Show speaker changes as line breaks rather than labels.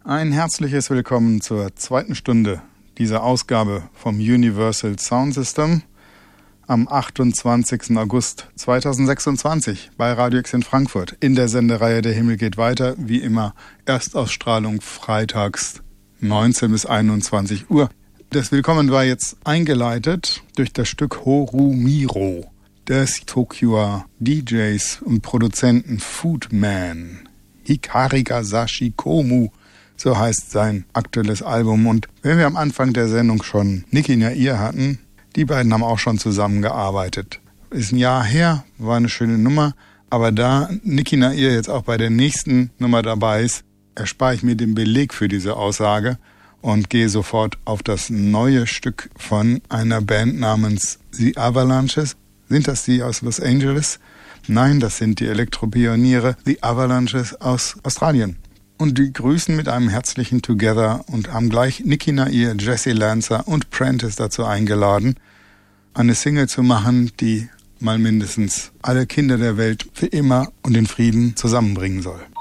Ein herzliches Willkommen zur zweiten Stunde dieser Ausgabe vom Universal Sound System am 28. August 2026 bei Radio X in Frankfurt in der Sendereihe Der Himmel geht weiter, wie immer Erstausstrahlung freitags 19 bis 21 Uhr. Das Willkommen war jetzt eingeleitet durch das Stück Horumiro des Tokioer DJs und Produzenten Foodman. Hikariga Sashikomu, so heißt sein aktuelles Album. Und wenn wir am Anfang der Sendung schon Niki Nair hatten, die beiden haben auch schon zusammengearbeitet. Ist ein Jahr her, war eine schöne Nummer, aber da Niki Nair jetzt auch bei der nächsten Nummer dabei ist, erspare ich mir den Beleg für diese Aussage und gehe sofort auf das neue Stück von einer Band namens The Avalanches. Sind das die aus Los Angeles? Nein, das sind die Elektropioniere The Avalanches aus Australien. Und die grüßen mit einem herzlichen Together und haben gleich Niki Nair, Jesse Lancer und Prentice dazu eingeladen, eine Single zu machen, die mal mindestens alle Kinder der Welt für immer und in Frieden zusammenbringen soll.